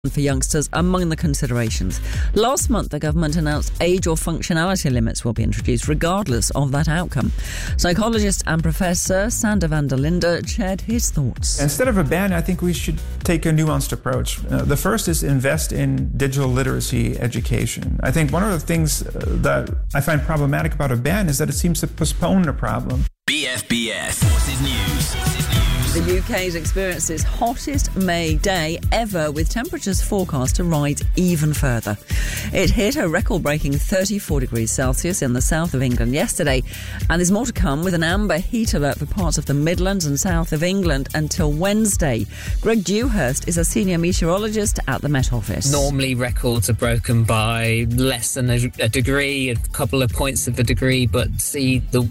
for youngsters among the considerations. Last month, the government announced age or functionality limits will be introduced regardless of that outcome. Psychologist and Professor Sander van der Linde shared his thoughts. Instead of a ban, I think we should take a nuanced approach. The first is invest in digital literacy education. I think one of the things that I find problematic about a ban is that it seems to postpone the problem. BFBS. Forces News. The UK's experienced its hottest May day ever, with temperatures forecast to rise even further. It hit a record-breaking 34 degrees Celsius in the south of England yesterday, and there's more to come with an amber heat alert for parts of the Midlands and south of England until Wednesday. Greg Dewhurst is a senior meteorologist at the Met Office. Normally records are broken by less than a degree, a couple of points of a degree, but see the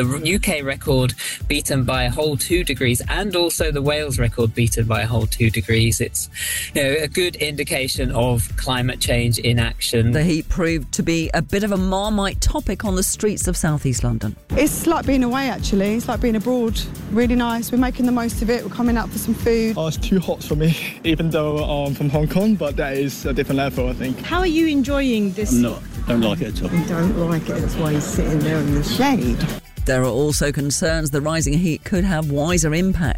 UK record beaten by a whole 2 degrees, and also the Wales record beaten by a whole 2 degrees. It's a good indication of climate change in action. The heat proved to be a bit of a Marmite topic on the streets of southeast London. It's like being away, actually. It's like being abroad. Really nice. We're making the most of it. We're coming out for some food. It's too hot for me, even though I'm from Hong Kong, but that is a different level, I think. How are you enjoying this? Don't like it at all. You don't like it, that's why you're sitting there in the shade. There are also concerns the rising heat could have wider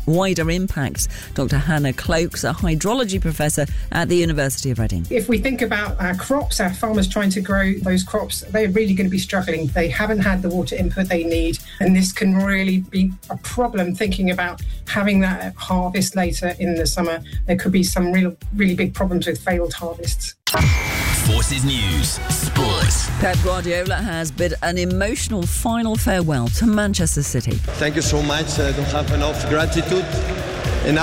impacts. Dr. Hannah Cloakes, a hydrology professor at the University of Reading. If we think about our crops, our farmers trying to grow those crops, they're really going to be struggling. They haven't had the water input they need, and this can really be a problem thinking about having that harvest later in the summer. There could be some really big problems with failed harvests. Forces News. Sports. Pep Guardiola has bid an emotional final farewell to Manchester City. Thank you so much. I don't have enough gratitude. And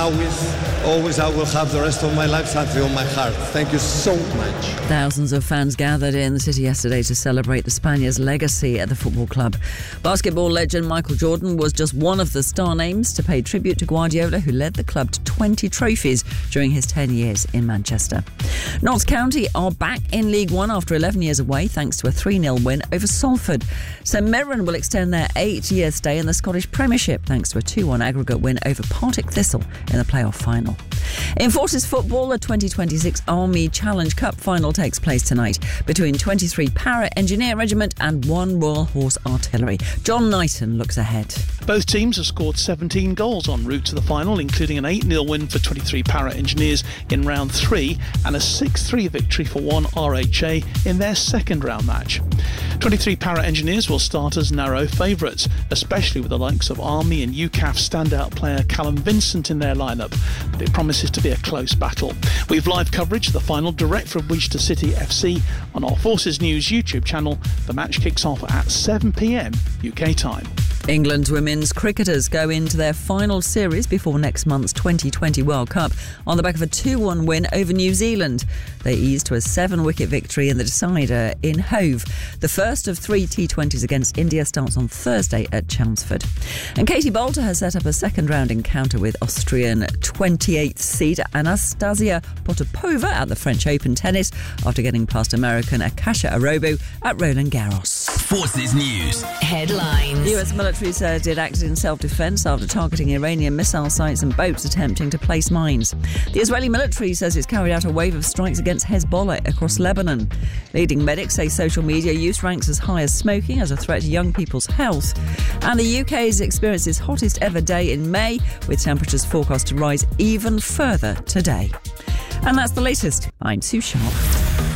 always I will have the rest of my life something on my heart. Thank you so much. Thousands of fans gathered in the city yesterday to celebrate the Spaniard's legacy at the football club. Basketball legend Michael Jordan was just one of the star names to pay tribute to Guardiola, who led the club to 20 trophies during his 10 years in Manchester. Notts County are back in League One after 11 years away, thanks to a 3-0 win over Salford. St Mirren will extend their 8-year stay in the Scottish Premiership, thanks to a 2-1 aggregate win over Partick Thistle in the playoff final. In Forces football, the 2026 Army Challenge Cup final takes place tonight between 23 Para Engineer Regiment and 1 Royal Horse Artillery. John Knighton looks ahead. Both teams have scored 17 goals en route to the final, including an 8-0 win for 23 Para Engineers in round 3 and a 6-3 victory for 1 RHA in their second round match. 23 Para Engineers will start as narrow favourites, especially with the likes of Army and UCAF standout player Callum Vincent in their lineup, but it promises to be a close battle. We've live coverage of the final direct from Wichita City FC on our Forces News YouTube channel. The match kicks off at 7 p.m. UK time. England's women's cricketers go into their final series before next month's 2020 World Cup on the back of a 2-1 win over New Zealand. They eased to a 7-wicket victory in the decider in Hove. The first of 3 T20s against India starts on Thursday at Chelmsford. And Katie Boulter has set up a second-round encounter with Austrian 28th seed Anastasia Potapova at the French Open tennis after getting past American Akasha Arobo at Roland Garros. Forces News. Headlines. The US military said it acted in self-defense after targeting Iranian missile sites and boats attempting to place mines. The Israeli military says it's carried out a wave of strikes against Hezbollah across Lebanon. Leading medics say social media use ranks as high as smoking as a threat to young people's health. And the UK has experienced its hottest ever day in May, with temperatures forecast to rise even further today. And that's the latest. I'm Sue Sharp.